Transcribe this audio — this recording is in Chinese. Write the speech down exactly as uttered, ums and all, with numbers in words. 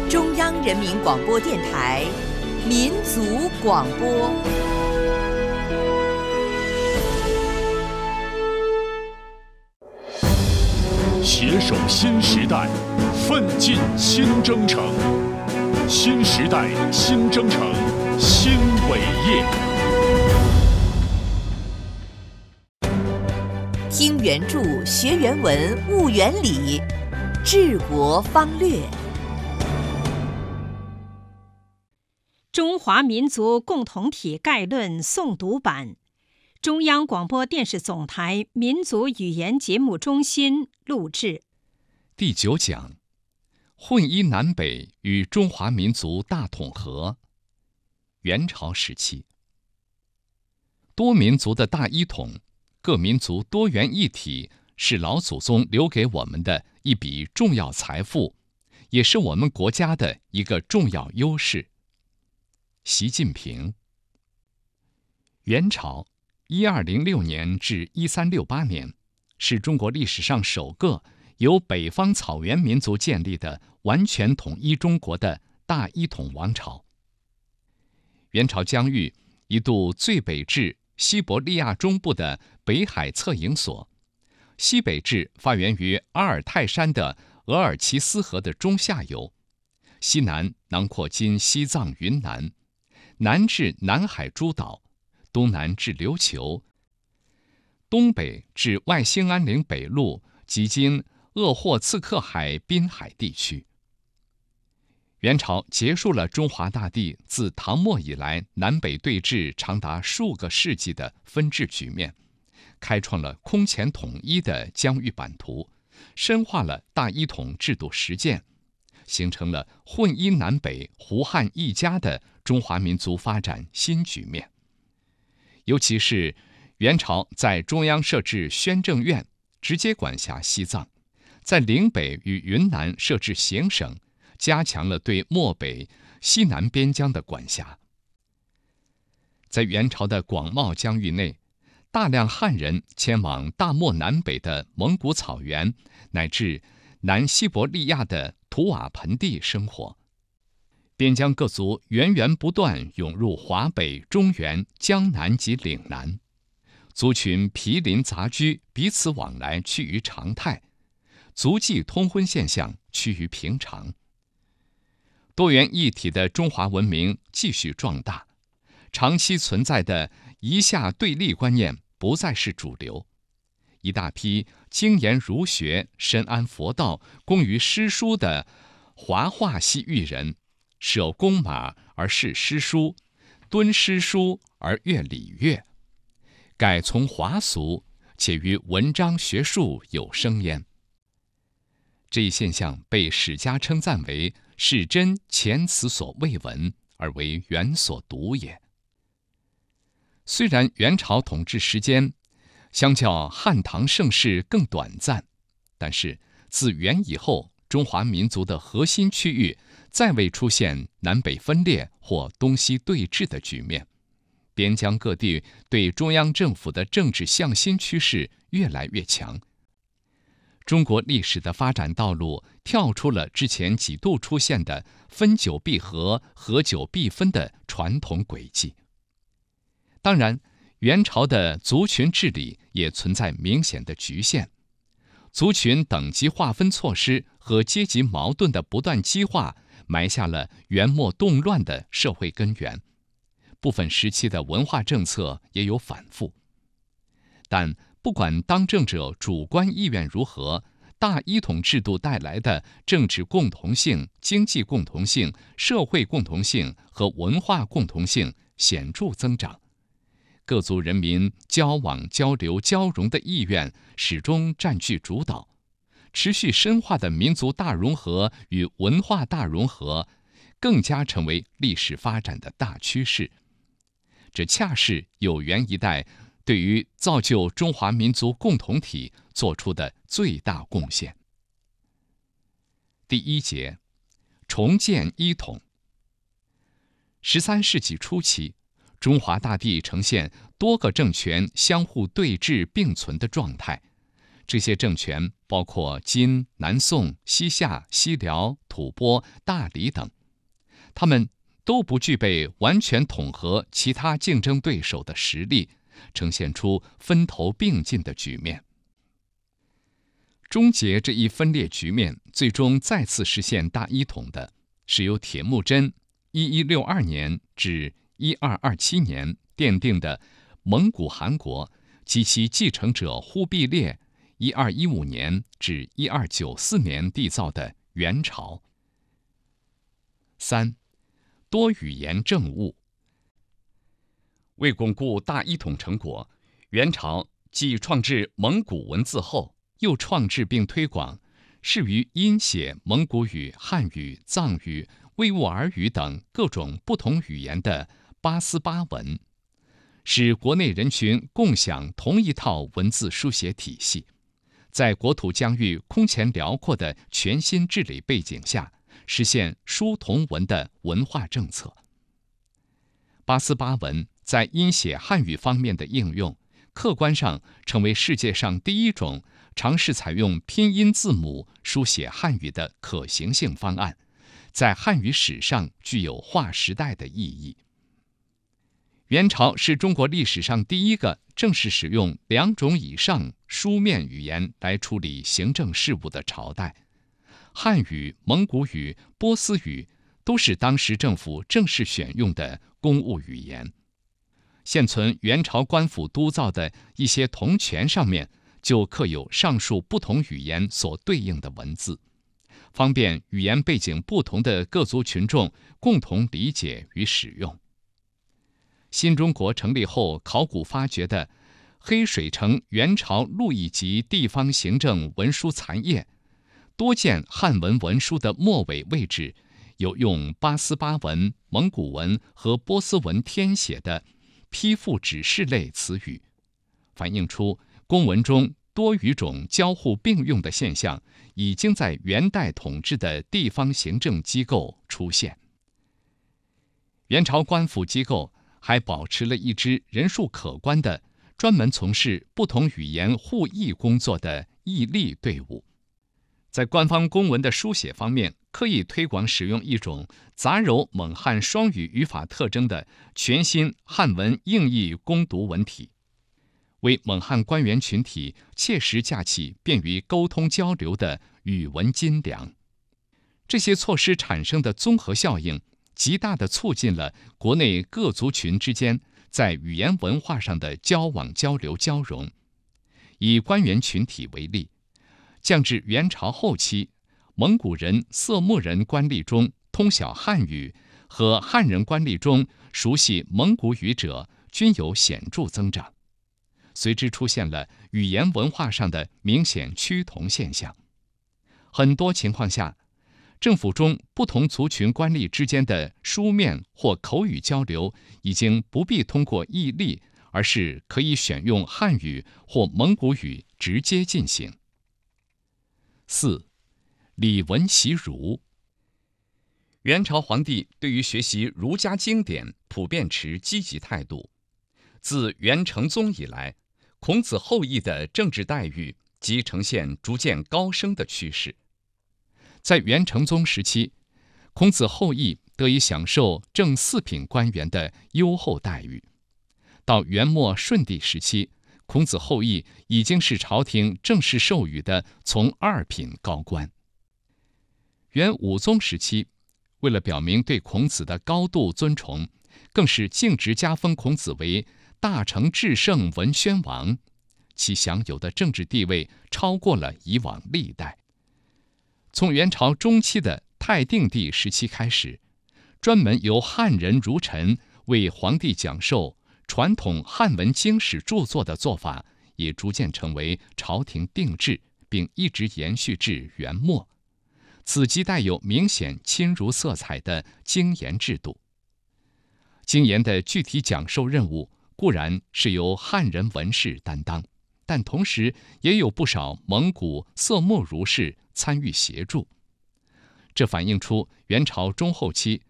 中央人民广播电台民族广播。 携手新时代，奋进新征程。新时代新征程，新伟业。 听原著，学原文，悟原理，治国方略。 中华民族共同体概论诵读版，中央广播电视总台民族语言节目中心录制。 第九讲：混一南北与中华民族大统合。元朝时期，多民族的大一统，各民族多元一体，是老祖宗留给我们的一笔重要财富，也是我们国家的一个重要优势。习近平。元朝一二零六年至一三六八年，是中国历史上首个由北方草原民族建立的完全统一中国的大一统王朝。元朝疆域一度最北至西伯利亚中部的北海策营所，西北至发源于阿尔泰山的额尔齐斯河的中下游，西南囊括今西藏云南，南至南海诸岛，东南至琉球，东北至外兴安岭北路及今鄂霍次克海滨海地区。元朝结束了中华大地自唐末以来南北对峙长达数个世纪的分治局面，开创了空前统一的疆域版图，深化了大一统制度实践，形成了混一南北胡汉一家的中华民族发展新局面。尤其是元朝在中央设置宣政院，直接管辖西藏，在岭北与云南设置行省，加强了对漠北、西南边疆的管辖。在元朝的广袤疆域内，大量汉人迁往大漠南北的蒙古草原，乃至南西伯利亚的图瓦盆地生活。边疆各族源源不断涌入华北、中原、江南及岭南，族群毗邻杂居，彼此往来趋于常态，族际通婚现象趋于平常。多元一体的中华文明继续壮大，长期存在的夷夏对立观念不再是主流。一大批精研儒学、深谙佛道、工于诗书的华化系域人，舍弓马而视诗书，敦诗书而乐礼乐，改从华俗，且于文章学术有声焉。这一现象被史家称赞为是真前此所未闻，而为元所独也。虽然元朝统治时间相较汉唐盛世更短暂，但是自元以后，中华民族的核心区域再未出现南北分裂或东西对峙的局面，边疆各地对中央政府的政治向心趋势越来越强。中国历史的发展道路跳出了之前几度出现的分久必合、合久必分的传统轨迹。当然，元朝的族群治理也存在明显的局限，族群等级划分措施和阶级矛盾的不断激化，埋下了元末动乱的社会根源。部分时期的文化政策也有反复，但不管当政者主观意愿如何，大一统制度带来的政治共同性、经济共同性、社会共同性和文化共同性显著增长，各族人民交往、交流、交融的意愿始终占据主导，持续深化的民族大融合与文化大融合更加成为历史发展的大趋势。这恰是有元一代对于造就中华民族共同体做出的最大贡献。第一节，重建一统。十三世纪初期，中华大地呈现多个政权相互对峙并存的状态， 这些政权包括金、南宋、西夏、西辽、吐蕃、大理等，他们都不具备完全统合其他竞争对手的实力，呈现出分头并进的局面。终结这一分裂局面，最终再次实现大一统的，是由铁木真一一六二年至一二二七年奠定的蒙古汗国及其继承者忽必烈一二一五年至一二九四年缔造的元朝。三、多语言政务。为巩固大一统成果，元朝继创制蒙古文字后，又创制并推广适于音写蒙古语、汉语、藏语、维吾尔语等各种不同语言的八思巴文，使国内人群共享同一套文字书写体系。在国土疆域空前辽阔的全新治理背景下，实现书同文的文化政策。八思巴文在音写汉语方面的应用，客观上成为世界上第一种尝试采用拼音字母书写汉语的可行性方案，在汉语史上具有划时代的意义。元朝是中国历史上第一个正式使用两种以上书面语言来处理行政事务的朝代。汉语、蒙古语、波斯语都是当时政府正式选用的公务语言。现存元朝官府督造的一些铜钱上面就刻有上述不同语言所对应的文字，方便语言背景不同的各族群众共同理解与使用。新中国成立后考古发掘的黑水城元朝路易级地方行政文书残页，多见汉文文书的末尾位置有用八思巴文、蒙古文和波斯文填写的批复指示类词语，反映出公文中多语种交互并用的现象已经在元代统治的地方行政机构出现。元朝官府机构还保持了一支人数可观的专门从事不同语言互译工作的译隶队伍。在官方公文的书写方面，刻意推广使用一种杂糅蒙汉双语语法特征的全新汉文应译攻读文体，为蒙汉官员群体切实架起便于沟通交流的语文金梁。这些措施产生的综合效应，极大地促进了国内各族群之间在语言文化上的交往交流交融。以官员群体为例，降至元朝后期，蒙古人、色目人官吏中通晓汉语和汉人官吏中熟悉蒙古语者均有显著增长，随之出现了语言文化上的明显趋同现象。很多情况下，政府中不同族群官吏之间的书面或口语交流已经不必通过译隶，而是可以选用汉语或蒙古语直接进行。四、礼文习儒。元朝皇帝对于学习儒家经典普遍持积极态度。自元成宗以来，孔子后裔的政治待遇即呈现逐渐高升的趋势。在元成宗时期，孔子后裔得以享受正四品官员的优厚待遇。到元末顺帝时期，孔子后裔已经是朝廷正式授予的从二品高官。元武宗时期，为了表明对孔子的高度尊崇，更是径直加封孔子为大成至圣文宣王，其享有的政治地位超过了以往历代。从元朝中期的太定帝时期开始，专门由汉人儒臣为皇帝讲授传统汉文经史著作的做法，也逐渐成为朝廷定制，并一直延续至元末。此即带有明显亲儒色彩的经研制度。经研的具体讲授任务固然是由汉人文士担当，但同时也有不少蒙古色目儒士参与协助。这反映出元朝中后期